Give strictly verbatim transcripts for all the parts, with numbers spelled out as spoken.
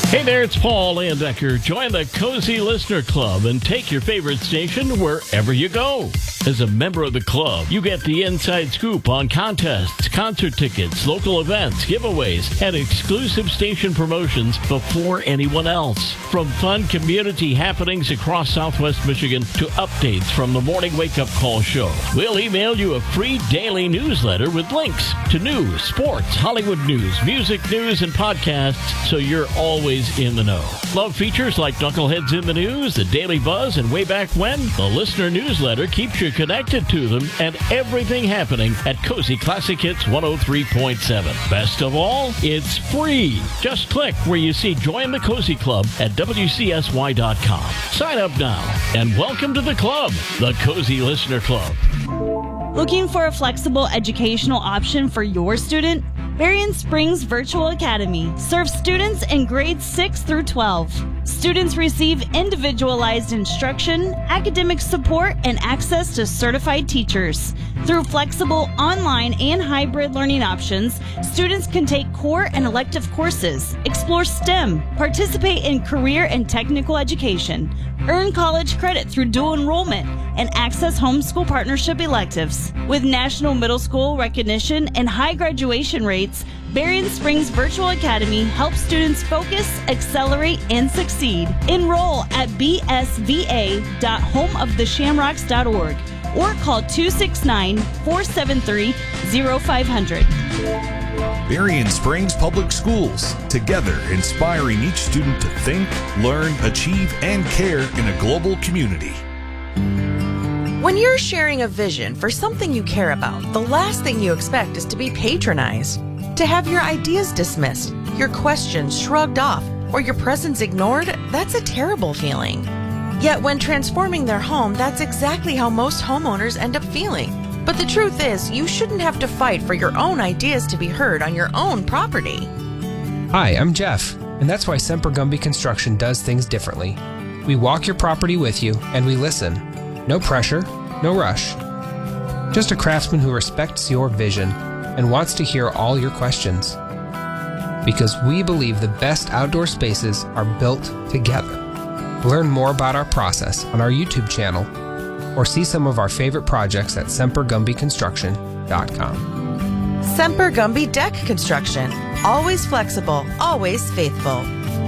Hey there, it's Paul Landecker. Join the Cozy Listener Club and take your favorite station wherever you go. As a member of the club, you get the inside scoop on contests, concert tickets, local events, giveaways, and exclusive station promotions before anyone else. From fun community happenings across Southwest Michigan to updates from the Morning Wake Up Call show, we'll email you a free daily newsletter with links to news, sports, Hollywood news, music news, and podcasts so you're always in the know. Love features like Knuckleheads in the News, The Daily Buzz, and Way Back When? The listener newsletter keeps you connected to them and everything happening at Cozy Classic Hits one oh three point seven. Best of all, it's free. Just click where you see Join the Cozy Club at W C S Y dot com. Sign up now and welcome to the club, the Cozy Listener Club. Looking for a flexible educational option for your student? Berrien Springs Virtual Academy serves students in grades six through twelve. Students receive individualized instruction, academic support, and access to certified teachers. Through flexible online and hybrid learning options, students can take core and elective courses, explore STEM, participate in career and technical education, earn college credit through dual enrollment, and access homeschool partnership electives. With national middle school recognition and high graduation rates, Berrien Springs Virtual Academy helps students focus, accelerate, and succeed. Enroll at b s v a dot home of the shamrocks dot org or call two six nine, four seven three, zero five zero zero. Berrien Springs Public Schools, together inspiring each student to think, learn, achieve, and care in a global community. When you're sharing a vision for something you care about, the last thing you expect is to be patronized, to have your ideas dismissed, your questions shrugged off, or your presence ignored. That's a terrible feeling. Yet when transforming their home, that's exactly how most homeowners end up feeling. But the truth is, you shouldn't have to fight for your own ideas to be heard on your own property. Hi, I'm Jeff, and that's why Semper Gumby Construction does things differently. We walk your property with you, and we listen. No pressure, no rush. Just a craftsman who respects your vision and wants to hear all your questions. Because we believe the best outdoor spaces are built together. Learn more about our process on our YouTube channel or see some of our favorite projects at semper gumby construction dot com. Semper Gumby Deck Construction. Always flexible, always faithful.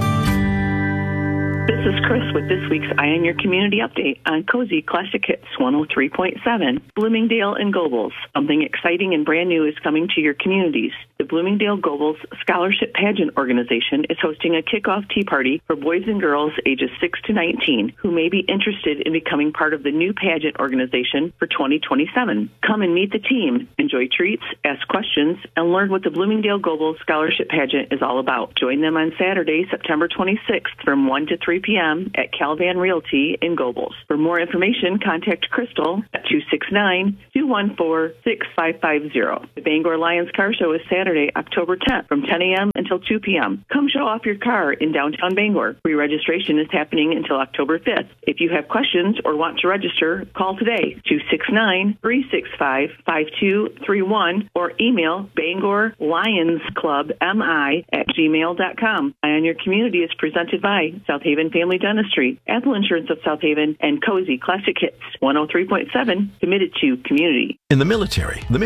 This is Chris with this week's Eye on Your Community update on Cozy Classic Hits one oh three point seven. Bloomingdale and Gobles. Something exciting and brand new is coming to your communities. The Bloomingdale Gobles Scholarship Pageant Organization is hosting a kickoff tea party for boys and girls ages six to nineteen who may be interested in becoming part of the new pageant organization for twenty twenty-seven. Come and meet the team, enjoy treats, ask questions, and learn what the Bloomingdale Gobles Scholarship Pageant is all about. Join them on Saturday, September twenty-sixth from one to three p.m. at Calvan Realty in Gobles. For more information, contact Crystal at two six nine, two one four, six five five zero. The Bangor Lions Car Show is Saturday, October tenth from ten a.m. until two p.m. Come show off your car in downtown Bangor. Pre-registration is happening until October fifth. If you have questions or want to register, call today, two six nine, three six five, five two three one, or email Bangor Lions Club M I at gmail dot com. Eye on Your Community is presented by South Haven Family Dentistry, Apple Insurance of South Haven, and Cozy Classic Hits one oh three point seven, committed to community. In the military, the